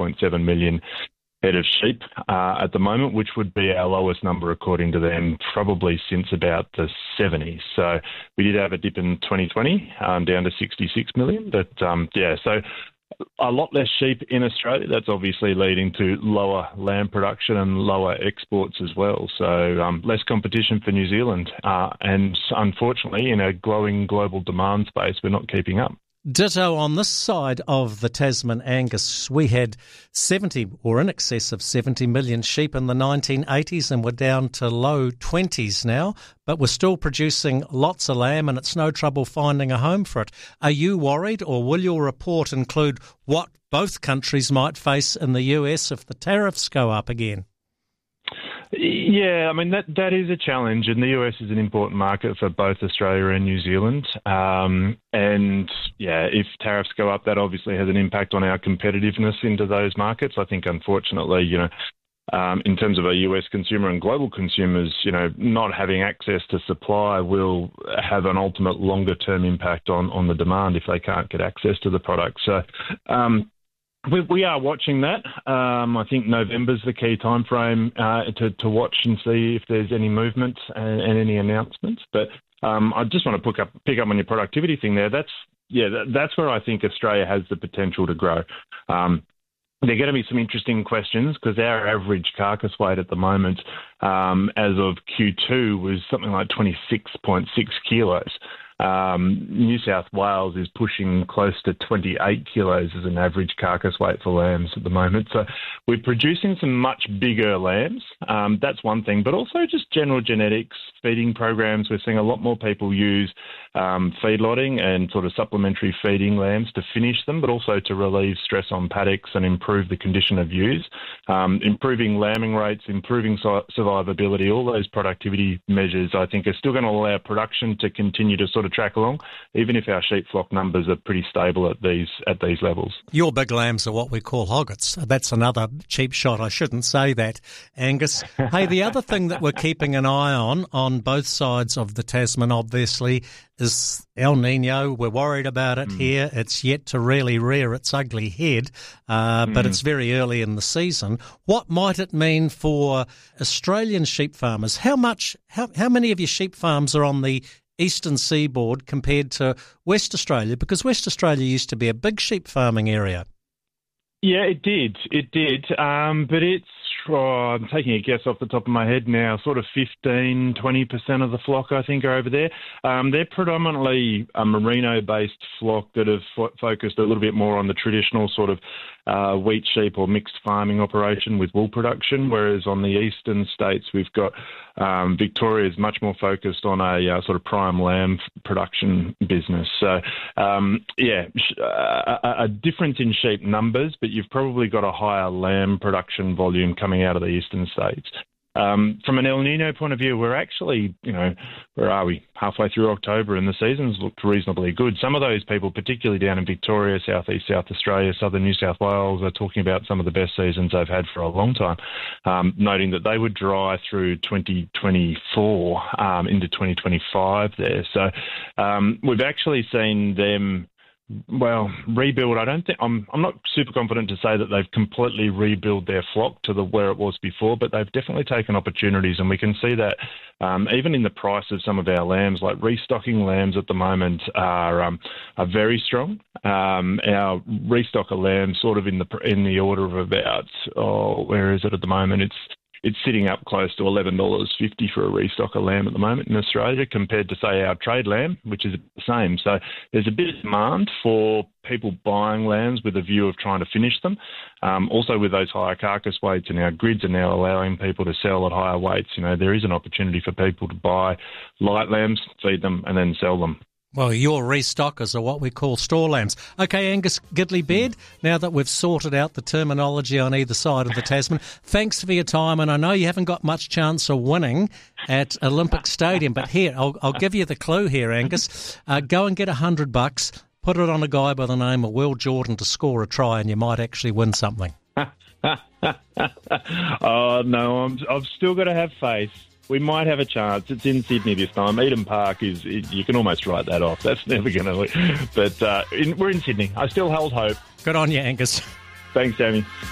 5.7 million head of sheep at the moment, which would be our lowest number, according to them, probably since about the 70s. So we did have a dip in 2020, down to 66 million. But, so a lot less sheep in Australia. That's obviously leading to lower lamb production and lower exports as well. So less competition for New Zealand. And unfortunately, in a growing global demand space, we're not keeping up. Ditto on this side of the Tasman, Angus. We had 70 or in excess of 70 million sheep in the 1980s and we're down to low 20s now, but we're still producing lots of lamb and it's no trouble finding a home for it. Are you worried, or will your report include what both countries might face in the US if the tariffs go up again? Yeah, I mean, that is a challenge, and the US is an important market for both Australia and New Zealand. If tariffs go up, that obviously has an impact on our competitiveness into those markets. I think, unfortunately, in terms of a US consumer and global consumers, not having access to supply will have an ultimate longer-term impact on the demand if they can't get access to the product. So, we are watching that. I think November's the key time frame to watch and see if there's any movement and any announcements. But I just want to pick up on your productivity thing there. That's where I think Australia has the potential to grow. There are going to be some interesting questions because our average carcass weight at the moment, as of Q2, was something like 26.6 kilos. New South Wales is pushing close to 28 kilos as an average carcass weight for lambs at the moment. So we're producing some much bigger lambs. That's one thing, but also just general genetics, feeding programs. We're seeing a lot more people use feedlotting and sort of supplementary feeding lambs to finish them, but also to relieve stress on paddocks and improve the condition of ewes, improving lambing rates, improving survivability. All those productivity measures, I think, are still going to allow production to continue to sort of track along, even if our sheep flock numbers are pretty stable at these levels. Your big lambs are what we call hoggets. That's another cheap shot. I shouldn't say that, Angus. Hey, the other thing that we're keeping an eye on both sides of the Tasman, obviously, is El Nino. We're worried about it here. It's yet to really rear its ugly head, but it's very early in the season. What might it mean for Australian sheep farmers? How many of your sheep farms are on the eastern seaboard compared to West Australia? Because West Australia used to be a big sheep farming area. Yeah, it did. But it's, I'm taking a guess off the top of my head now, sort of 15-20% of the flock, I think, are over there. They're predominantly a merino-based flock that have focused a little bit more on the traditional sort of wheat sheep or mixed farming operation with wool production, whereas on the eastern states we've got Victoria is much more focused on a sort of prime lamb production business. So, a difference in sheep numbers, but you've probably got a higher lamb production volume coming out of the eastern states. From an El Nino point of view, we're actually, where are we? Halfway through October, and the season's looked reasonably good. Some of those people, particularly down in Victoria, southeast South Australia, southern New South Wales, are talking about some of the best seasons they've had for a long time, noting that they would dry through 2024 into 2025 there. So we've actually seen them rebuild. I'm not super confident to say that they've completely rebuilt their flock to where it was before, but they've definitely taken opportunities, and we can see that even in the price of some of our lambs. Like restocking lambs at the moment are very strong. Our restocker lamb sort of in the order of about, where is it at the moment? It's sitting up close to $11.50 for a restocker lamb at the moment in Australia, compared to, say, our trade lamb, which is the same. So there's a bit of demand for people buying lambs with a view of trying to finish them. Also with those higher carcass weights, and our grids are now allowing people to sell at higher weights. There is an opportunity for people to buy light lambs, feed them, and then sell them. Well, your restockers are what we call store lambs. Okay, Angus Gidley-Baird, now that we've sorted out the terminology on either side of the Tasman, thanks for your time, and I know you haven't got much chance of winning at Olympic Stadium, but here, I'll give you the clue here, Angus. Go and get $100, put it on a guy by the name of Will Jordan to score a try, and you might actually win something. Oh, no, I've still got to have faith. We might have a chance. It's in Sydney this time. Eden Park you can almost write that off. That's never going to... But we're in Sydney. I still hold hope. Good on you, Angus. Thanks, Jamie.